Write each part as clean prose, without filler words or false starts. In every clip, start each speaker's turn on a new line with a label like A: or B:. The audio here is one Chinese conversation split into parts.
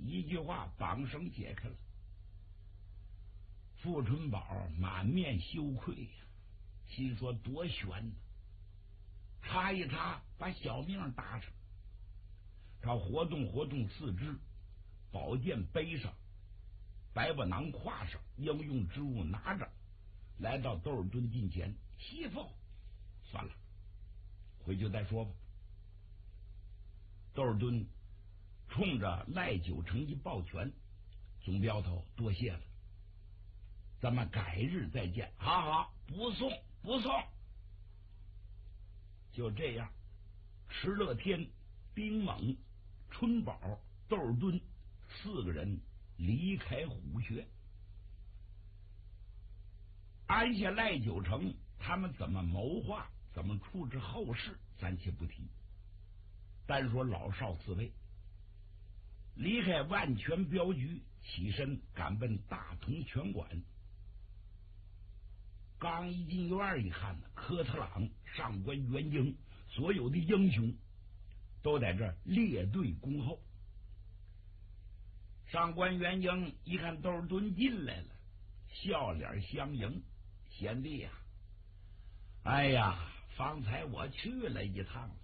A: 一句话绑绳解开了。傅春宝满面羞愧呀，心说多悬呢，插一插把小命搭上。他活动活动四肢，宝剑背上，白布囊挎上，应用之物拿着，来到窦尔敦近前。媳妇，算了，回去再说吧。窦尔敦冲着赖九成一抱拳：“总镖头，多谢了，咱们改日再见。”“好好，不送不送。”就这样，池乐天、丁猛、春宝、窦尔敦4个人离开虎穴。安下赖九成，他们怎么谋划，怎么处置后事，暂且不提。单说老少4位，离开万全镖局，起身赶奔大同拳馆。刚一进院一看呢，科特朗、上官元英所有的英雄都在这列队恭候。上官元英一看窦尔敦进来了，笑脸相迎：“贤弟呀，哎呀，方才我去了一趟了。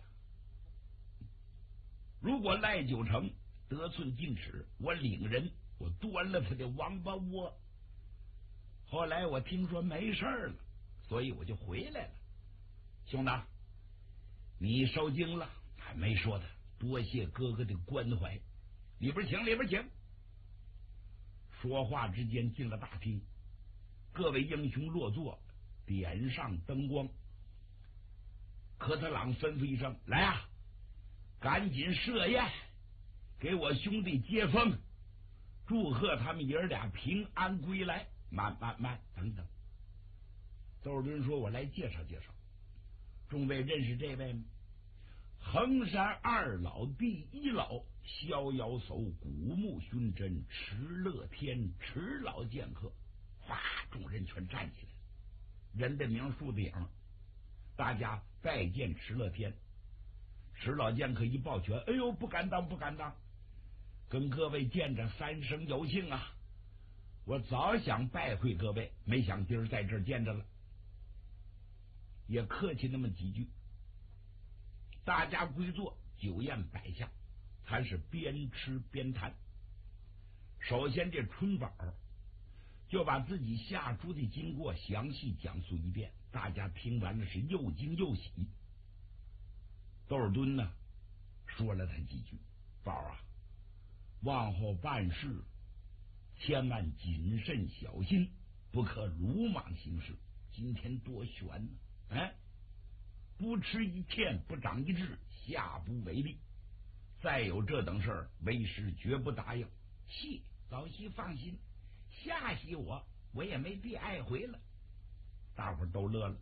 A: 如果赖九成得寸进尺，我领人，我端了他的王八窝。后来我听说没事了，所以我就回来了。兄弟，你受惊了？还没说的，多谢哥哥的关怀。里边请，里边请。”说话之间进了大厅，各位英雄落座，点上灯光。科特朗吩咐一声：“来啊，赶紧设宴，给我兄弟接风，祝贺他们爷儿俩平安归来。”“慢，等等。”窦尔敦说：“我来介绍介绍。众位认识这位吗？衡山2老第1老，逍遥叟古木熏真池乐天，池老剑客。”哗，众人全站起来，人的名树的影，大家拜见池乐天。池老剑客一抱拳：“哎呦，不敢当，不敢当，跟各位见着3生有幸啊！我早想拜会各位，没想今儿在这儿见着了。”也客气那么几句，大家归坐，酒宴摆下，还是边吃边谈。首先这春宝就把自己下猪的经过详细讲述一遍，大家听完了是又惊又喜。窦尔敦呢说了他几句：“宝啊，往后办事千万谨慎小心，不可鲁莽行事。今天多悬呢！不吃一堑，不长一智，下不为例。再有这等事儿，为师绝不答应。”“是，老西放心，下席我也没必爱回了。”大伙儿都乐了。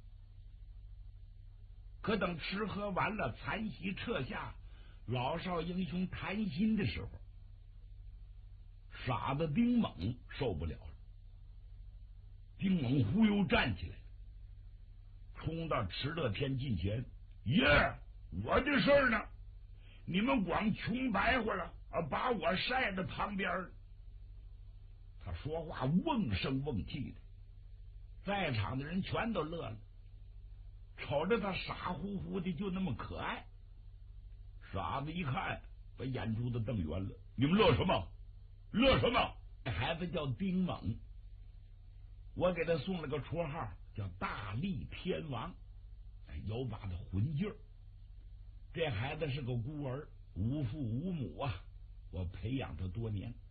A: 可等吃喝完了，残席撤下，老少英雄谈心的时候，傻子丁猛受不了了。丁猛忽悠站起来，冲到池乐天近前：“爷，我的事儿呢？你们光穷白话了，把我晒在旁边了。”他说话瓮声瓮气的，在场的人全都乐了，瞅着他傻乎乎的，就那么可爱。傻子一看，把眼珠子瞪圆了：“你们乐什么？乐什么？”这孩子叫丁猛，我给他送了个绰号叫大力天王，有把的混劲儿。这孩子是个孤儿，无父无母啊，我培养他多年。